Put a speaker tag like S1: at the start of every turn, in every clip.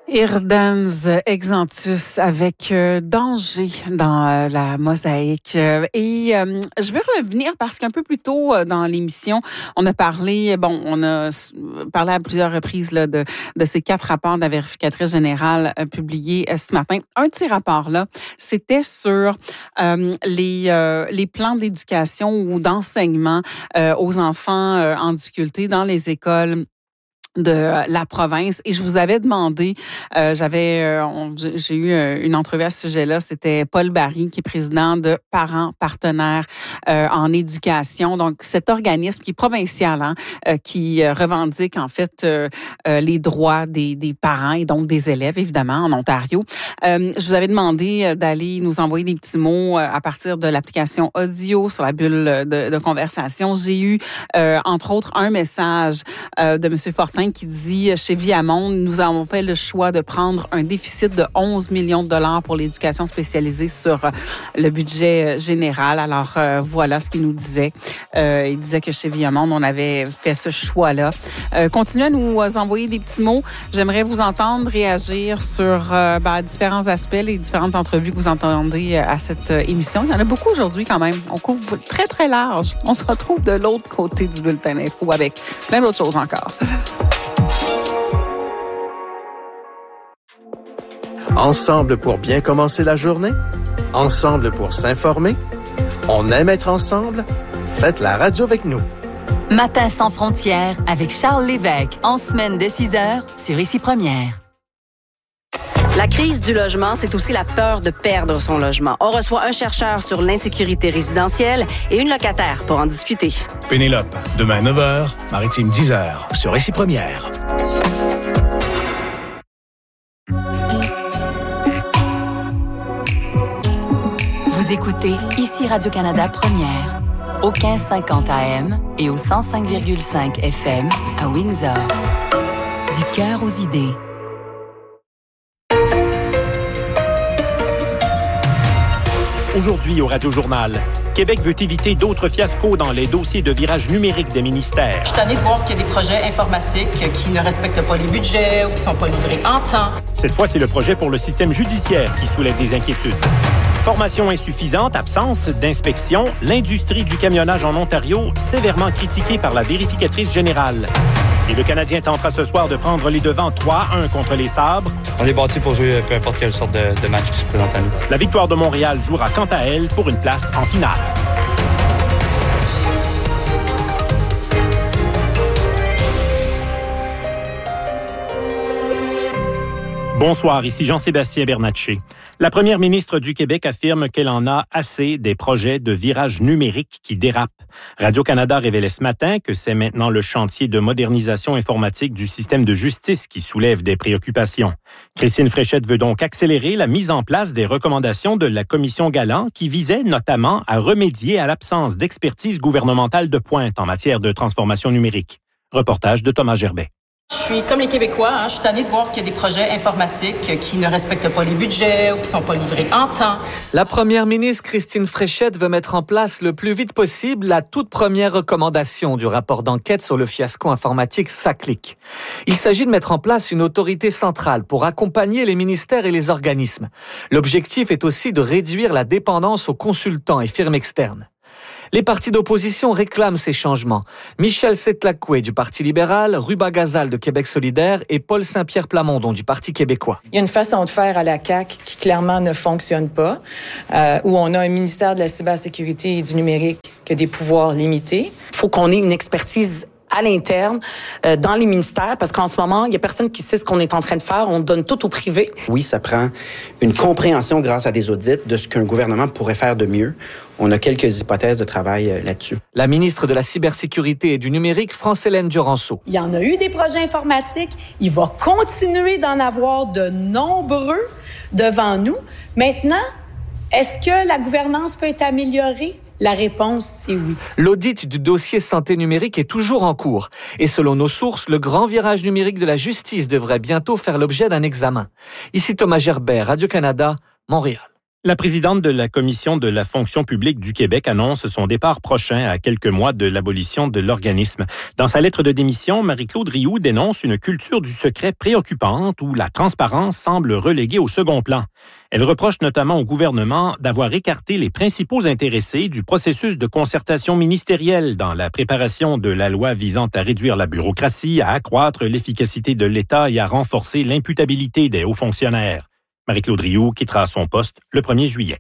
S1: Irdans Exantus avec Danger dans la mosaïque. Et je veux revenir parce qu'un peu plus tôt dans l'émission, on a parlé à plusieurs reprises là, de ces 4 rapports de la vérificatrice générale publiés ce matin. Un de ces rapports-là, c'était sur les plans d'éducation ou d'enseignement aux enfants en difficulté dans les écoles de la province. Et je vous avais demandé, j'ai eu une entrevue à ce sujet-là, c'était Paul Barry, qui est président de Parents Partenaires en éducation. Donc, cet organisme qui est provincial, qui revendique en fait les droits des parents et donc des élèves, évidemment, en Ontario. Je vous avais demandé d'aller nous envoyer des petits mots à partir de l'application audio sur la bulle de conversation. J'ai eu, entre autres, un message de M. Fortin qui dit, chez Viamonde, nous avons fait le choix de prendre un déficit de 11 millions de dollars pour l'éducation spécialisée sur le budget général. Alors, voilà ce qu'il nous disait. Il disait que chez Viamonde, on avait fait ce choix-là. Continuez à nous envoyer des petits mots. J'aimerais vous entendre réagir sur différents aspects, les différentes entrevues que vous entendez à cette émission. Il y en a beaucoup aujourd'hui quand même. On couvre très, très large. On se retrouve de l'autre côté du bulletin d'info avec plein d'autres choses encore.
S2: Ensemble pour bien commencer la journée? Ensemble pour s'informer? On aime être ensemble? Faites la radio avec nous.
S3: Matin sans frontières avec Charles Lévesque, en semaine de 6h sur Ici Première.
S4: La crise du logement, c'est aussi la peur de perdre son logement. On reçoit un chercheur sur l'insécurité résidentielle et une locataire pour en discuter.
S5: Pénélope, demain 9h, Maritime 10h, sur Ici Première.
S3: Vous écoutez Ici Radio-Canada Première, au 1550 AM et au 105,5 FM à Windsor. Du cœur aux idées.
S6: Aujourd'hui au Radio-Journal, Québec veut éviter d'autres fiascos dans les dossiers de virage numérique des ministères.
S7: Je suis tannée de voir qu'il y a des projets informatiques qui ne respectent pas les budgets ou qui ne sont pas livrés en temps.
S6: Cette fois, c'est le projet pour le système judiciaire qui soulève des inquiétudes. Formation insuffisante, absence d'inspection, l'industrie du camionnage en Ontario sévèrement critiquée par la vérificatrice générale. Et le Canadien tentera ce soir de prendre les devants 3-1 contre les Sabres.
S8: On est bâti pour jouer peu importe quelle sorte de match qui se présente à nous.
S6: La victoire de Montréal jouera quant à elle pour une place en finale. Bonsoir, ici Jean-Sébastien Bernatchez. La première ministre du Québec affirme qu'elle en a assez des projets de virage numérique qui dérapent. Radio-Canada révélait ce matin que c'est maintenant le chantier de modernisation informatique du système de justice qui soulève des préoccupations. Christine Fréchette veut donc accélérer la mise en place des recommandations de la Commission Galland qui visait notamment à remédier à l'absence d'expertise gouvernementale de pointe en matière de transformation numérique. Reportage de Thomas Gerbet.
S7: Je suis comme les Québécois, je suis tannée de voir qu'il y a des projets informatiques qui ne respectent pas les budgets ou qui ne sont pas livrés en temps.
S9: La première ministre Christine Fréchette veut mettre en place le plus vite possible la toute première recommandation du rapport d'enquête sur le fiasco informatique SACLIC. Il s'agit de mettre en place une autorité centrale pour accompagner les ministères et les organismes. L'objectif est aussi de réduire la dépendance aux consultants et firmes externes. Les partis d'opposition réclament ces changements. Michel Setlakoué du Parti libéral, Ruba Gazal de Québec solidaire et Paul Saint-Pierre Plamondon du Parti québécois.
S10: Il y a une façon de faire à la CAQ qui clairement ne fonctionne pas, où on a un ministère de la cybersécurité et du numérique qui a des pouvoirs limités.
S4: Il faut qu'on ait une expertise à l'interne, dans les ministères, parce qu'en ce moment, il y a personne qui sait ce qu'on est en train de faire. On donne tout au privé.
S11: Oui, ça prend une compréhension grâce à des audits de ce qu'un gouvernement pourrait faire de mieux. On a quelques hypothèses de travail là-dessus.
S9: La ministre de la Cybersécurité et du Numérique, France-Hélène Duranceau.
S12: Il y en a eu des projets informatiques. Il va continuer d'en avoir de nombreux devant nous. Maintenant, est-ce que la gouvernance peut être améliorée? La réponse, c'est oui.
S9: L'audit du dossier santé numérique est toujours en cours. Et selon nos sources, le grand virage numérique de la justice devrait bientôt faire l'objet d'un examen. Ici Thomas Gerbet, Radio-Canada, Montréal.
S6: La présidente de la Commission de la fonction publique du Québec annonce son départ prochain à quelques mois de l'abolition de l'organisme. Dans sa lettre de démission, Marie-Claude Rioux dénonce une culture du secret préoccupante où la transparence semble reléguée au second plan. Elle reproche notamment au gouvernement d'avoir écarté les principaux intéressés du processus de concertation ministérielle dans la préparation de la loi visant à réduire la bureaucratie, à accroître l'efficacité de l'État et à renforcer l'imputabilité des hauts fonctionnaires. Marie-Claude Rioux quittera son poste le 1er juillet.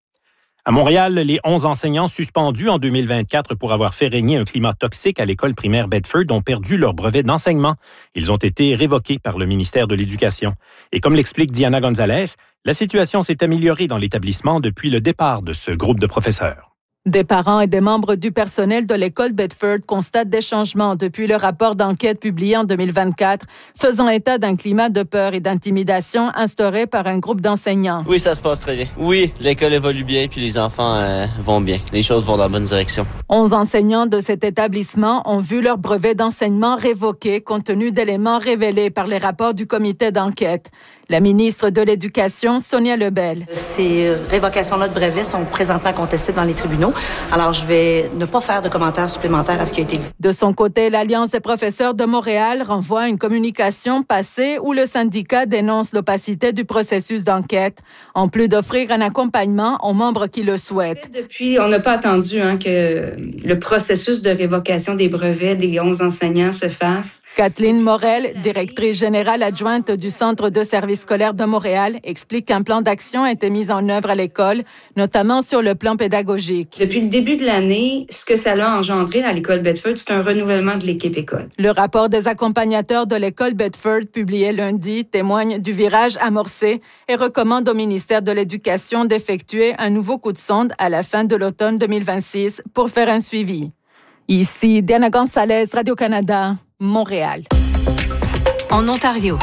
S6: À Montréal, les 11 enseignants suspendus en 2024 pour avoir fait régner un climat toxique à l'école primaire Bedford ont perdu leur brevet d'enseignement. Ils ont été révoqués par le ministère de l'Éducation. Et comme l'explique Diana Gonzalez, la situation s'est améliorée dans l'établissement depuis le départ de ce groupe de professeurs.
S13: Des parents et des membres du personnel de l'école Bedford constatent des changements depuis le rapport d'enquête publié en 2024, faisant état d'un climat de peur et d'intimidation instauré par un groupe d'enseignants.
S14: Oui, ça se passe très bien. Oui, l'école évolue bien puis les enfants vont bien. Les choses vont dans la bonne direction.
S13: 11 enseignants de cet établissement ont vu leur brevet d'enseignement révoqué compte tenu d'éléments révélés par les rapports du comité d'enquête. La ministre de l'Éducation, Sonia Lebel.
S15: Ces révocations-là de brevets sont présentement contestées dans les tribunaux. Alors, je vais ne pas faire de commentaires supplémentaires à ce qui a été dit.
S13: De son côté, l'Alliance des professeurs de Montréal renvoie à une communication passée où le syndicat dénonce l'opacité du processus d'enquête, en plus d'offrir un accompagnement aux membres qui le souhaitent.
S16: Depuis, on n'a pas attendu que le processus de révocation des brevets des 11 enseignants se fasse.
S13: Kathleen Morel, directrice générale adjointe du Centre de services scolaires de Montréal, explique qu'un plan d'action a été mis en œuvre à l'école, notamment sur le plan pédagogique.
S16: Depuis le début de l'année, ce que ça a engendré à l'école Bedford, c'est un renouvellement de l'équipe école.
S13: Le rapport des accompagnateurs de l'école Bedford, publié lundi, témoigne du virage amorcé et recommande au ministère de l'Éducation d'effectuer un nouveau coup de sonde à la fin de l'automne 2026 pour faire un suivi. Ici, Diana Gonzalez, Radio-Canada, Montréal.
S3: En Ontario.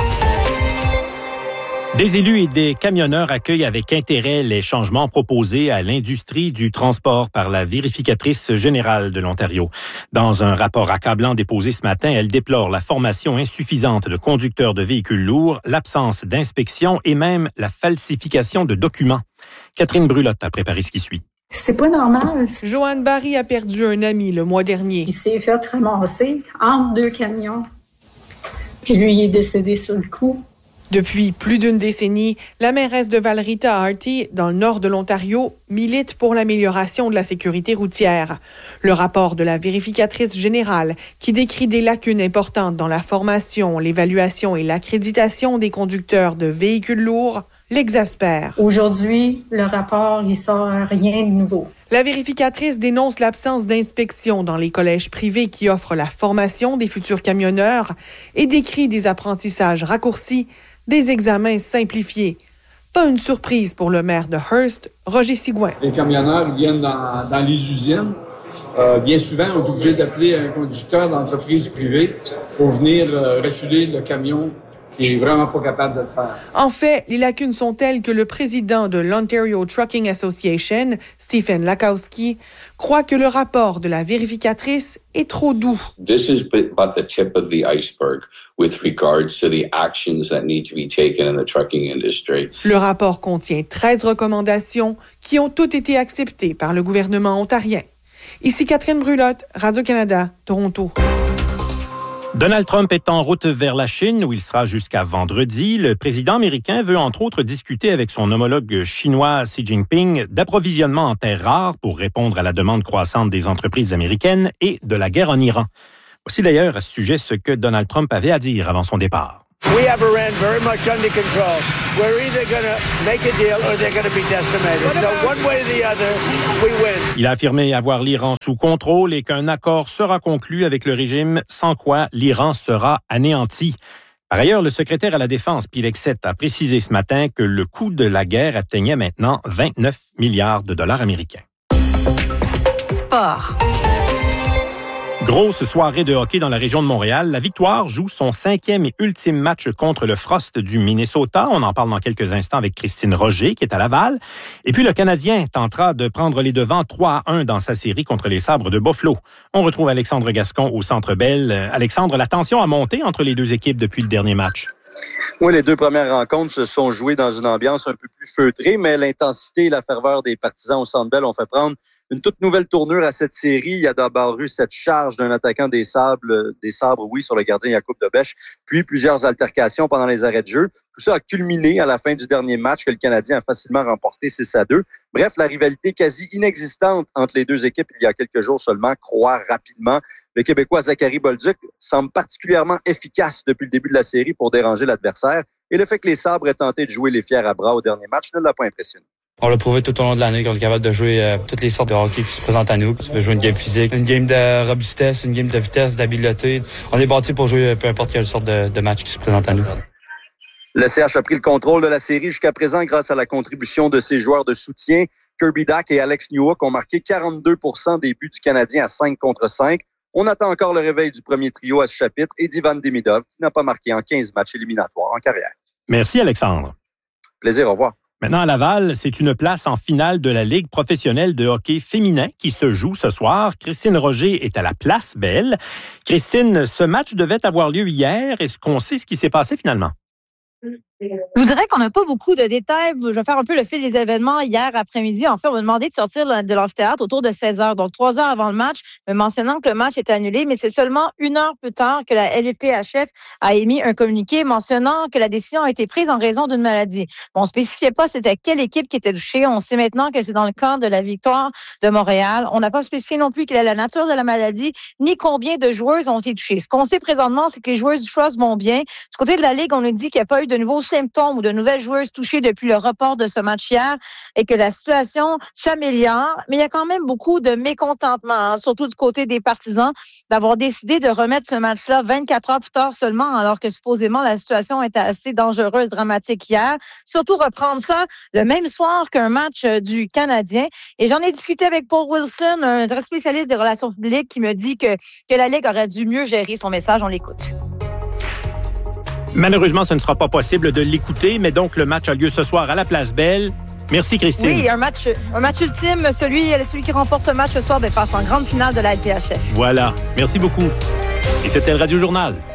S6: Des élus et des camionneurs accueillent avec intérêt les changements proposés à l'industrie du transport par la vérificatrice générale de l'Ontario. Dans un rapport accablant déposé ce matin, elle déplore la formation insuffisante de conducteurs de véhicules lourds, l'absence d'inspection et même la falsification de documents. Catherine Brulotte a préparé ce qui suit.
S17: C'est pas normal.
S18: Joanne Barry a perdu un ami le mois dernier.
S17: Il s'est fait ramasser entre deux camions. Puis lui, il est décédé sur le coup.
S18: Depuis plus d'une décennie, la mairesse de Valrita-Harty, dans le nord de l'Ontario, milite pour l'amélioration de la sécurité routière. Le rapport de la vérificatrice générale, qui décrit des lacunes importantes dans la formation, l'évaluation et l'accréditation des conducteurs de véhicules lourds, l'exaspère.
S17: Aujourd'hui, le rapport, il sort rien de nouveau.
S18: La vérificatrice dénonce l'absence d'inspection dans les collèges privés qui offrent la formation des futurs camionneurs et décrit des apprentissages raccourcis, des examens simplifiés. Pas une surprise pour le maire de Hearst, Roger Sigouin.
S19: Les camionneurs viennent dans les usines. Bien souvent, on est obligé d'appeler un conducteur d'entreprise privée pour venir reculer le camion qui est vraiment pas capable de le faire.
S18: En fait, les lacunes sont telles que le président de l'Ontario Trucking Association, Stephen Lakowski, croit que le rapport de la vérificatrice est trop doux.
S20: This is but the tip of the iceberg with regards to the actions that need to be taken in the trucking industry.
S18: Le rapport contient 13 recommandations qui ont toutes été acceptées par le gouvernement ontarien. Ici Catherine Brulotte, Radio-Canada, Toronto.
S6: Donald Trump est en route vers la Chine, où il sera jusqu'à vendredi. Le président américain veut entre autres discuter avec son homologue chinois Xi Jinping d'approvisionnement en terres rares pour répondre à la demande croissante des entreprises américaines et de la guerre en Iran. Voici d'ailleurs à ce sujet ce que Donald Trump avait à dire avant son départ.
S21: We have Iran very much under control. We're either going to make a deal or they're going to be decimated. So one way or the other, we win.
S6: Il a affirmé avoir l'Iran sous contrôle et qu'un accord sera conclu avec le régime, sans quoi l'Iran sera anéanti. Par ailleurs, le secrétaire à la Défense, Pete Hegseth, a précisé ce matin que le coût de la guerre atteignait maintenant 29 milliards de dollars américains.
S3: Sport.
S6: Grosse soirée de hockey dans la région de Montréal. La Victoire joue son 5e et ultime match contre le Frost du Minnesota. On en parle dans quelques instants avec Christine Roger, qui est à Laval. Et puis le Canadien tentera de prendre les devants 3-1 dans sa série contre les Sabres de Buffalo. On retrouve Alexandre Gascon au Centre Bell. Alexandre, la tension a monté entre les deux équipes depuis le dernier match.
S1: Oui, les deux premières rencontres se sont jouées dans une ambiance un peu plus feutrée, mais l'intensité et la ferveur des partisans au Centre Bell ont fait prendre une toute nouvelle tournure à cette série. Il y a d'abord eu cette charge d'un attaquant des sabres, sur le gardien Jakub Dobeš, puis plusieurs altercations pendant les arrêts de jeu. Tout ça a culminé à la fin du dernier match que le Canadien a facilement remporté 6-2. Bref, la rivalité quasi inexistante entre les deux équipes il y a quelques jours seulement croît rapidement. Le Québécois Zachary Bolduc semble particulièrement efficace depuis le début de la série pour déranger l'adversaire. Et le fait que les Sabres aient tenté de jouer les fiers à bras au dernier match ne l'a pas impressionné.
S8: On l'a prouvé tout au long de l'année qu'on est capable de jouer toutes les sortes de hockey qui se présentent à nous. Tu veux jouer une game physique, une game de robustesse, une game de vitesse, d'habileté. On est bâti pour jouer peu importe quelle sorte de match qui se présente à nous.
S1: Le CH a pris le contrôle de la série jusqu'à présent grâce à la contribution de ses joueurs de soutien. Kirby Dach et Alex Newhook ont marqué 42% des buts du Canadien à 5-5. On attend encore le réveil du premier trio à ce chapitre et d'Ivan Demidov, qui n'a pas marqué en 15 matchs éliminatoires en carrière.
S6: Merci, Alexandre.
S1: Plaisir, au revoir.
S6: Maintenant, à Laval, c'est une place en finale de la Ligue professionnelle de hockey féminin qui se joue ce soir. Christine Roger est à la Place Belle. Christine, ce match devait avoir lieu hier. Est-ce qu'on sait ce qui s'est passé finalement?
S22: Je vous dirais qu'on n'a pas beaucoup de détails. Je vais faire un peu le fil des événements hier après-midi. En fait, on m'a demandé de sortir de l'amphithéâtre autour de 16h, donc 3 heures avant le match, me mentionnant que le match est annulé, mais c'est seulement 1 heure plus tard que la LVPHF a émis un communiqué mentionnant que la décision a été prise en raison d'une maladie. Bon, on ne spécifiait pas c'était quelle équipe qui était touchée. On sait maintenant que c'est dans le cadre de la Victoire de Montréal. On n'a pas spécifié non plus quelle est la nature de la maladie, ni combien de joueuses ont été touchées. Ce qu'on sait présentement, c'est que les joueuses du Frost vont bien. Du côté de la Ligue, on nous dit qu'il n'y a pas eu de nouveaux symptômes ou de nouvelles joueuses touchées depuis le report de ce match hier et que la situation s'améliore. Mais il y a quand même beaucoup de mécontentement, surtout du côté des partisans, d'avoir décidé de remettre ce match-là 24 heures plus tard seulement, alors que supposément la situation était assez dangereuse, dramatique hier. Surtout reprendre ça le même soir qu'un match du Canadien. Et j'en ai discuté avec Paul Wilson, un très spécialiste des relations publiques, qui me dit que la Ligue aurait dû mieux gérer son message. On l'écoute.
S6: Malheureusement, ce ne sera pas possible de l'écouter, mais donc le match a lieu ce soir à la Place Belle. Merci, Christine.
S22: Oui, un match ultime. Celui qui remporte ce match ce soir passe en grande finale de la LPHF.
S6: Voilà. Merci beaucoup. Et c'était le Radio Journal.